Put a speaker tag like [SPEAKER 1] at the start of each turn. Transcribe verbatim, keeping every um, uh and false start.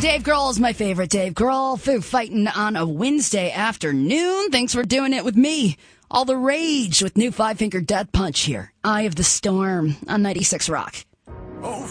[SPEAKER 1] Dave Grohl is my favorite. Dave Grohl, Foo Fightin' on a Wednesday afternoon. Thanks for doing it with me. All the rage with new Five Finger Death Punch here. Eye of the Storm on ninety-six Rock.
[SPEAKER 2] Oh,